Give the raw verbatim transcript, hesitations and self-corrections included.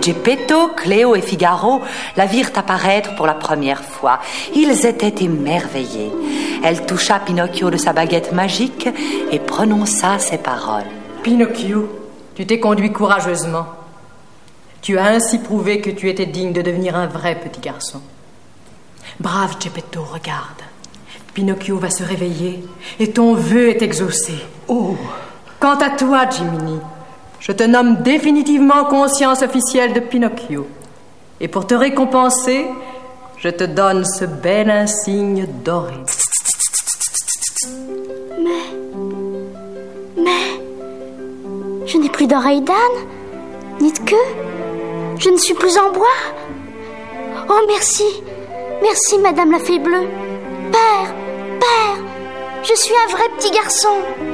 Geppetto, Cléo et Figaro la virent apparaître pour la première fois. Ils étaient émerveillés. Elle toucha Pinocchio de sa baguette magique et prononça ces paroles. Pinocchio, tu t'es conduit courageusement. Tu as ainsi prouvé que tu étais digne de devenir un vrai petit garçon. Brave Geppetto, regarde. Pinocchio va se réveiller et ton vœu est exaucé. Oh. Quant à toi, Jiminy, je te nomme définitivement conscience officielle de Pinocchio. Et pour te récompenser, je te donne ce bel insigne doré. Mais... Mais... Je n'ai plus d'oreilles d'âne, ni de queue. Je ne suis plus en bois. Oh, merci. Merci, Madame la Fée Bleue. Père, Père, je suis un vrai petit garçon.